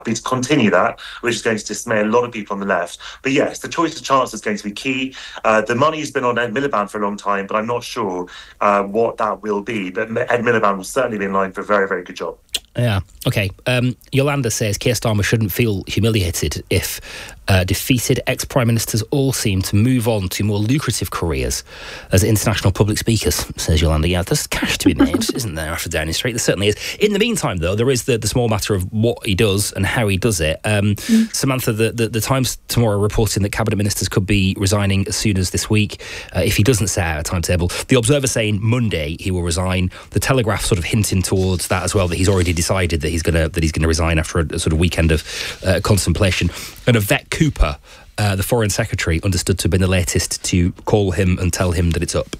to continue that, which is going to dismay a lot of people on the left. But yes, the choice of chancellor is going to be key. The money's been on Ed Miliband for a long time, but I'm not sure what that will be. But Ed Miliband will certainly be in line for a very, very good job. Yeah, OK. Yolanda says Keir Starmer shouldn't feel humiliated if defeated ex-Prime Ministers all seem to move on to more lucrative careers as international public speakers, says Yolanda. Yeah, there's cash to be made, isn't there, after Downing Street? There certainly is. In the meantime, though, there is the small matter of what he does and how he does it. Samantha, the Times tomorrow reporting that Cabinet Ministers could be resigning as soon as this week if he doesn't set out a timetable. The Observer saying Monday he will resign. The Telegraph sort of hinting towards that as well, that he's already decided that he's going to resign after a sort of weekend of contemplation. And Yvette Cooper, the Foreign Secretary, understood to have been the latest to call him and tell him that it's up.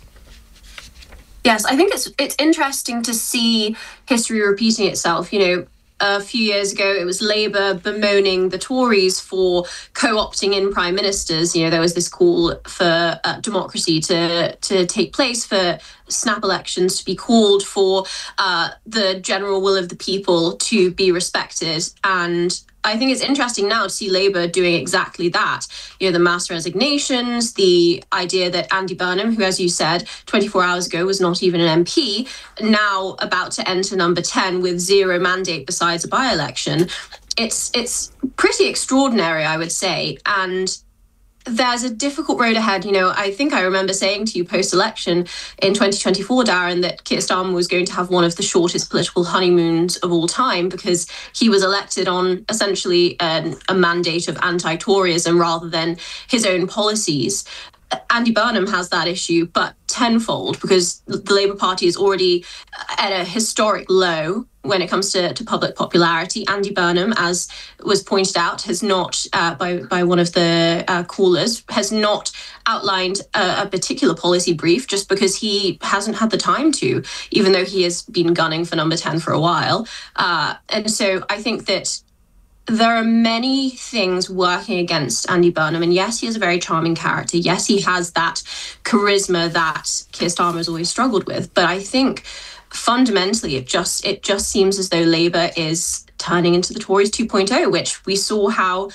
Yes, I think it's interesting to see history repeating itself. You know, a few years ago, it was Labour bemoaning the Tories for co-opting in prime ministers. You know, there was this call for democracy to take place, for snap elections to be called, for the general will of the people to be respected. And I think it's interesting now to see Labour doing exactly that. You know, the mass resignations, the idea that Andy Burnham, who, as you said, 24 hours ago was not even an MP, now about to enter number 10 with zero mandate besides a by-election. It's pretty extraordinary, I would say. And there's a difficult road ahead. You know, I think I remember saying to you post-election in 2024, Darren, that Keir Starmer was going to have one of the shortest political honeymoons of all time because he was elected on essentially a mandate of anti-Toryism rather than his own policies. Andy Burnham has that issue, but tenfold, because the Labour Party is already at a historic low when it comes to public popularity. Andy Burnham, as was pointed out, has not, by one of the callers, has not outlined a particular policy brief just because he hasn't had the time to, even though he has been gunning for number 10 for a while. And so I think that there are many things working against Andy Burnham. And yes, he is a very charming character. Yes, he has that charisma that Keir Starmer has always struggled with. But I think fundamentally, it just seems as though Labour is turning into the Tories 2.0, which we saw how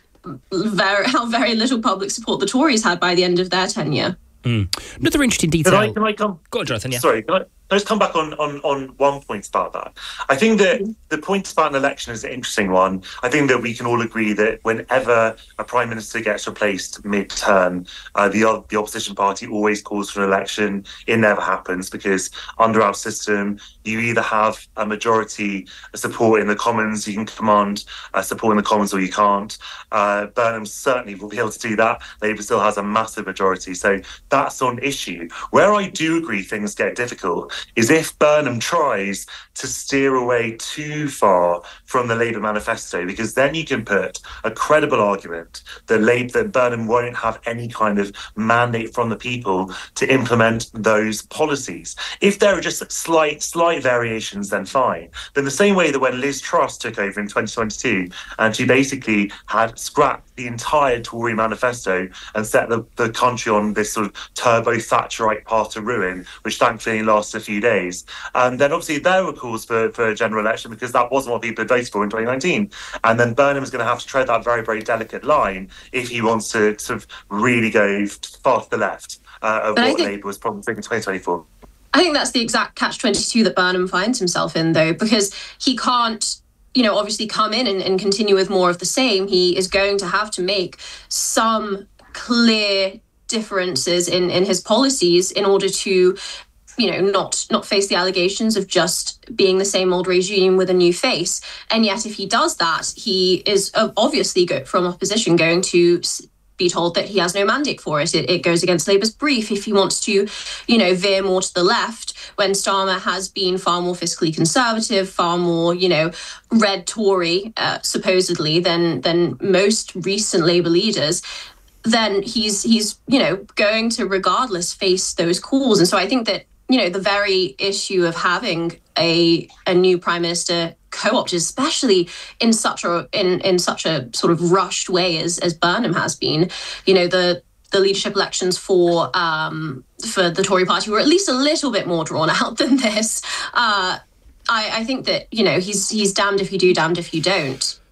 very little public support the Tories had by the end of their tenure. Another interesting detail. Can I come? Go on, Jonathan. Yeah. Sorry, can I just come back on one point about that? I think that the point about an election is an interesting one. I think that we can all agree that whenever a prime minister gets replaced mid-term, the opposition party always calls for an election. It never happens because under our system, you either have a majority support in the Commons, you can command support in the Commons, or you can't. Burnham certainly will be able to do that. Labour still has a massive majority, so that's not an issue. Where I do agree things get difficult is if Burnham tries to steer away too far from the Labour manifesto, because then you can put a credible argument that Burnham won't have any kind of mandate from the people to implement those policies. If there are just slight variations, then fine. But in the same way that when Liz Truss took over in 2022 and she basically had scrapped the entire Tory manifesto and set the country on this sort of turbo Thatcherite path to ruin, which thankfully lasted a few days. And then obviously there were calls for a general election because that wasn't what people had voted for in 2019. And then Burnham is going to have to tread that very, very delicate line if he wants to sort of really go far to the left of what Labour was promising in 2024. I think that's the exact catch-22 that Burnham finds himself in, though, because he can't, obviously come in and continue with more of the same. He is going to have to make some clear differences in his policies in order to not face the allegations of just being the same old regime with a new face. And yet, if he does that, he is obviously from opposition going to be told that he has no mandate for it. It goes against Labour's brief if he wants to, veer more to the left, when Starmer has been far more fiscally conservative, far more, red Tory, supposedly, than most recent Labour leaders. Then he's going to regardless face those calls. And so I think that the very issue of having a new prime minister co-opted, especially in such a sort of rushed way as Burnham has been, the leadership elections for the Tory party were at least a little bit more drawn out than this. I think that he's damned if you do, damned if you don't.